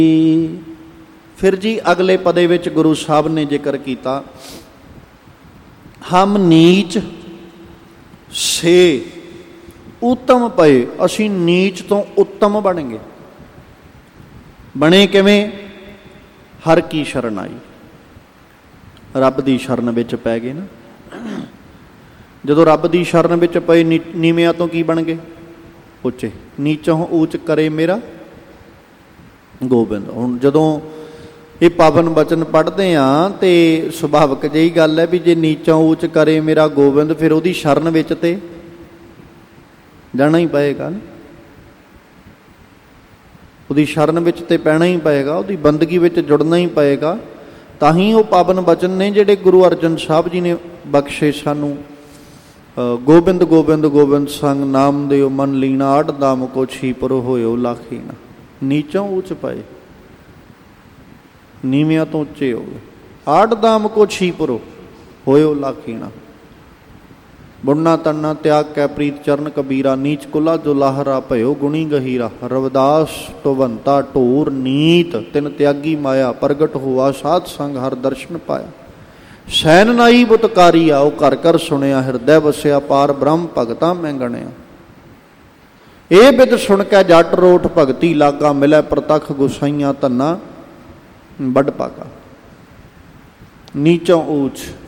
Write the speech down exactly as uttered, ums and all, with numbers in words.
ਫਿਰ ਜੀ ਅਗਲੇ ਪਦੇ ਵਿੱਚ ਗੁਰੂ ਸਾਹਿਬ ਨੇ ਜ਼ਿਕਰ ਕੀਤਾ, ਹਮ ਨੀਚ ਸੇ ਉੱਤਮ ਪਏ, ਅਸੀਂ ਨੀਚ ਤੋਂ ਉੱਤਮ ਬਣ ਗਏ। ਬਣੇ ਕਿਵੇਂ? ਹਰ ਕੀ ਸ਼ਰਨ ਆਈ, ਰੱਬ ਦੀ ਸ਼ਰਨ ਵਿੱਚ ਪੈ ਗਏ ਨਾ। ਜਦੋਂ ਰੱਬ ਦੀ ਸ਼ਰਨ ਵਿੱਚ ਪਏ ਨੀ ਨੀਵਿਆਂ ਤੋਂ ਕੀ ਬਣ ਗਏ? ਉੱਚੇ। ਨੀਚੋਂ ਊਚ ਕਰੇ ਮੇਰਾ ਗੋਬਿੰਦ। ਹੁਣ ਜਦੋਂ ਇਹ ਪਾਵਨ ਬਚਨ ਪੜ੍ਹਦੇ ਹਾਂ ਤੇ ਸੁਭਾਵਿਕ ਜਿਹੀ ਗੱਲ ਹੈ ਵੀ ਜੇ ਨੀਚੋਂ ਊਚ ਕਰੇ ਮੇਰਾ ਗੋਬਿੰਦ, ਫਿਰ ਉਹਦੀ ਸ਼ਰਨ ਵਿੱਚ ਤੇ ਜਾਣਾ ਹੀ ਪਏਗਾ ਨਾ, ਉਹਦੀ ਸ਼ਰਨ ਵਿੱਚ ਤੇ ਪੈਣਾ ਹੀ ਪਏਗਾ, ਉਹਦੀ ਬੰਦਗੀ ਵਿੱਚ ਜੁੜਨਾ ਹੀ ਪਏਗਾ। ਤਾਂ ਹੀ ਉਹ ਪਾਵਨ ਬਚਨ ਨੇ ਜਿਹੜੇ ਗੁਰੂ ਅਰਜਨ ਸਾਹਿਬ ਜੀ ਨੇ ਬਖਸ਼ੇ ਸਾਨੂੰ। ਗੋਬਿੰਦ ਗੋਬਿੰਦ ਗੋਬਿੰਦ ਸੰਗ ਨਾਮ ਦਿਓ ਮਨ ਲੀਣਾ, ਆਠ ਦਾਮ ਕੋ ਛੀਪਰ ਹੋਇਓ ਲਾਖੀਣਾ। ਨੀਚੋਂ ਉੱਚ ਪਏ, ਨੀਵਿਆਂ ਤੋਂ ਉੱਚੇ ਹੋ ਗਏ। ਆਠ ਦਾਮ ਕੋ ਛੀਪਰੋ ਹੋਇਓ ਲਾਖੀਣਾ। ਬੁਣਨਾ ਤਣਨਾ ਤਿਆਗ ਕੈ ਪ੍ਰੀਤ ਚਰਨ ਕਬੀਰਾ, ਨੀਚ ਕੁਲਾ ਜੋ ਲਾਹਰਾ ਭਇਓ ਗੁਣੀ ਗਹੀਰਾ। ਰਵਿਦਾਸ ਟੋਵੰਤਾ ਢੋਰ ਨੀਤ, ਤਿਨ ਤਿਆਗੀ ਮਾਇਆ ਪ੍ਰਗਟ ਹੋਆ ਸਾਧ ਸੰਗ ਹਰ ਦਰਸ਼ਨ ਪਾਇਆ। ਸੈਨ ਨਾਈ ਬੁਤਕਾਰੀ ਆਓ ਘਰ ਘਰ ਸੁਣਿਆ, ਹਿਰਦੈ ਵਸਿਆ ਪਾਰ ਬ੍ਰਹਮ ਭਗਤਾਂ ਮੈਂ ਗਣਿਆ। ਇਹ ਬਿਦ ਸੁਣ ਕੇ ਜੱਟ ਰੋਠ ਭਗਤੀ ਲਾਗਾ, ਮਿਲੈ ਪ੍ਰਤੱਖ ਗੁਸਾਈਆਂ ਧੰਨਾ ਵੱਡ ਭਾਗਾ। ਨੀਚੋਂ ਊਚ